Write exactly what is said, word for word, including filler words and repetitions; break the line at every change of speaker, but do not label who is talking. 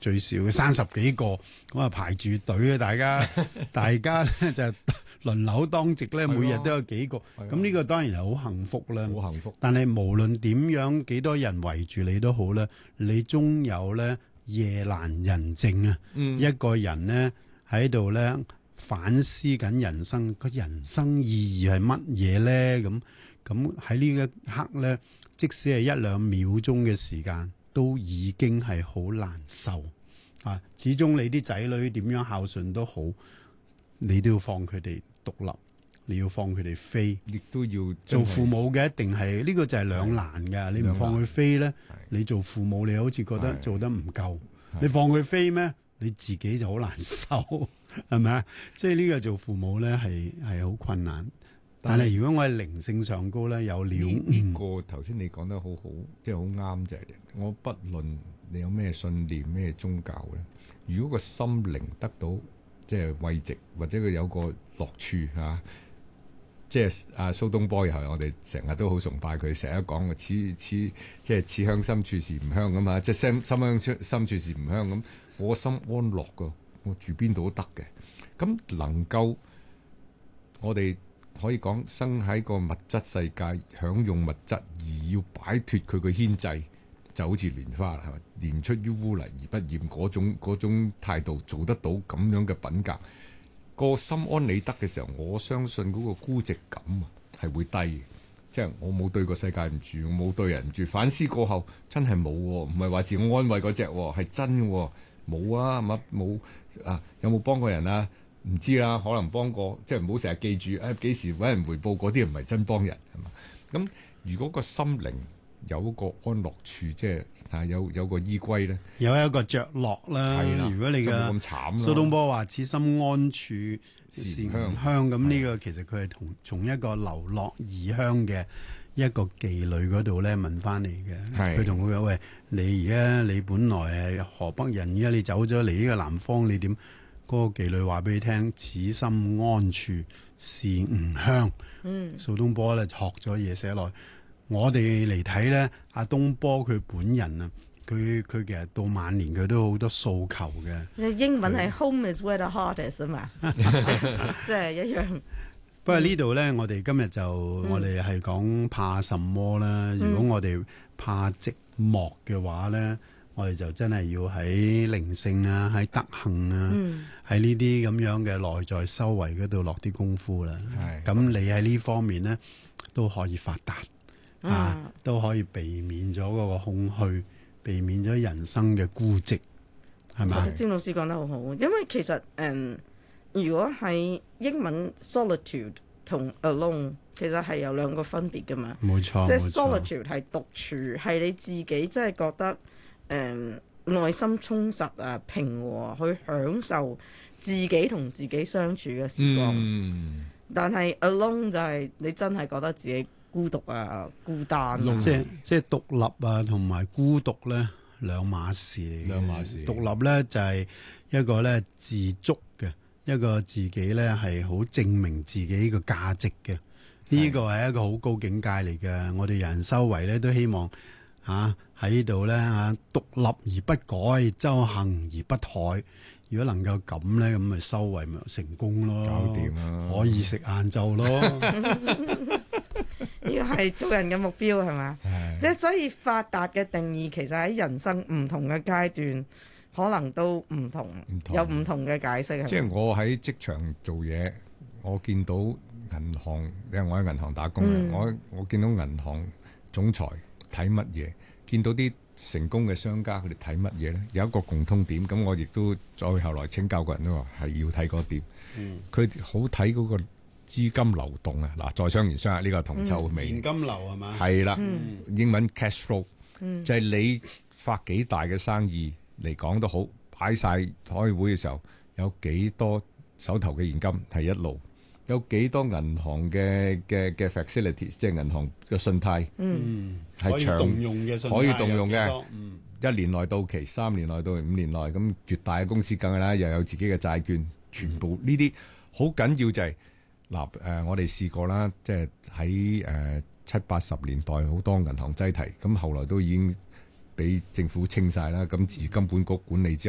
最少三十幾個，咁啊排住隊啊，大家大家咧就輪流當值咧，每日都有幾個，咁呢個當然係好幸福啦，
好幸福。
但係無論點樣幾多人圍住你都好咧，你終有咧夜闌人靜啊，
嗯、
一個人咧喺度咧反思緊人生，個人生意義係乜嘢咧？咁咁喺呢一刻咧，即使係一兩秒鐘嘅時間，都已經係好難受啊！始終你啲仔女點樣孝順都好，你都要放佢哋獨立，你要放佢哋飛，
亦都要
做父母嘅一定係呢、呢個就係兩難㗎。你唔放佢飛咧，你做父母你好似覺得做得唔夠，你放佢飛咩？你自己就好難受，係咪啊？即係呢個做父母咧係係好困難。但係如果我係靈性上高咧，有料
呢、呢個頭先你講得好好，即係好啱就係、是、我不論你有咩信念咩宗教咧，如果個心靈得到即係慰藉，或者佢有個樂處嚇、啊，即係阿蘇東坡又係我哋成日都好崇拜佢，成日講嘅似似即係似香深處是吾鄉咁啊！即係心心鄉處深處是吾鄉咁，我心安樂噶，我住邊度都得嘅。咁能夠我哋可以講生喺個物質世界，享用物質而要擺脫佢嘅牽制，就好似蓮花係嘛，蓮出於污泥而不染嗰種嗰種態度，做得到咁樣嘅品格，個心安理得嘅時候，我相信嗰個孤寂感啊係會低嘅。即係我冇對個世界唔住，我冇對人唔住。反思過後真係冇，唔係話自我安慰嗰隻，係真嘅冇啊，係嘛冇啊？有冇幫過人啊？唔知啦，可能幫過，即係唔好成日記住，誒、哎、幾時揾人回報嗰啲唔係真幫人係嘛？咁如果個心靈有一個安樂處，即係啊有有個依歸咧，
有一個着落啦。
係啦，
如果你嘅
咁慘，
蘇東坡話：此心安處是吾鄉。咁呢個其實佢係同從一個流落異鄉嘅一個妓女嗰度咧問翻嚟嘅。佢同佢講：喂，你而家你本來係河北人，而家你走咗嚟呢個南方，你點？嗰個妓女話俾你聽：此心安處是吾鄉。嗯，蘇東坡咧學咗嘢寫落。我哋嚟睇咧，阿東坡佢本人啊，佢佢其實到晚年佢都好多訴求嘅。
英文係 Home is where the heart is 啊嘛，即係一樣。
不過呢度咧，我哋今日就、嗯、我哋係講怕什麼啦？如果我哋怕寂寞嘅話咧，我哋就真係要喺靈性啊，喺德行啊，喺呢啲咁樣嘅內在修為嗰度落啲功夫啦。咁你喺呢方面咧都可以發達。啊，都可以避免咗嗰個空虛，避免咗人生嘅孤寂，係咪？
詹老師講得好好，因為其實誒、嗯，如果係英文 solitude 同 alone，其實係有兩個分別噶嘛。冇錯，即係 solitude 係獨處，係你自己真係覺得誒、嗯、內心充實啊、平和，去享受自己同自己相處嘅時光。嗯、但係 alone 就係你真係覺得自己孤獨啊，孤單啊，
即係即係獨立啊，同埋孤獨咧兩碼事嚟嘅。兩碼事。獨立咧就係一個咧自足嘅，一個自己咧係好證明自己嘅價值嘅。呢個係一個好高境界嚟嘅。我哋人修為咧都希望嚇喺度咧嚇獨立而不改，周行而不殆。如果能夠咁咧，咁咪修為咪成功咯，搞掂啦，可以食晏晝咯。
呢個係做人嘅目標係嘛？即係所以發達嘅定義其實喺人生唔同嘅階段，可能都唔同，唔同有唔同嘅解釋。
即係我喺職場做嘢，我見到銀行，因為我喺銀行打工嘅、嗯，我我見到銀行總裁睇乜嘢，見到啲成功嘅商家佢哋睇乜嘢咧？有一個共通點，咁我亦都再後來請教個人都話係要睇嗰點。佢、嗯、好睇嗰個資金流動啊！嗱，在商言商啊，呢、這個銅臭味。現金流係嘛？係啦、嗯，英文 cash flow、嗯、就係、是、你發幾大嘅生意嚟講都好，擺晒開會嘅時候有幾多手頭嘅現金係一路，有幾多銀行嘅嘅嘅 facilities， 即係銀行嘅信貸，嗯，係長可以動用嘅信貸，可以動用嘅，嗯，一年內到期，三年內到期，五年內咁，越大嘅公司梗係啦，又有自己嘅債券，全部呢啲好緊要就係、是。嗱，誒，我哋試過啦，即係喺誒七八十年代好多銀行擠提，咁後來都已經俾政府清晒啦，咁自金管局管理之後。